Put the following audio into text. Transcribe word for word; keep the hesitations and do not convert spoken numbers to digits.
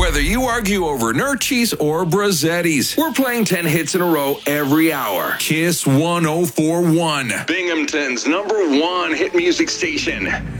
Whether you argue over Nurchis or Brazettis, we're playing ten hits in a row every hour. Kiss one oh four one, Binghamton's number one hit music station.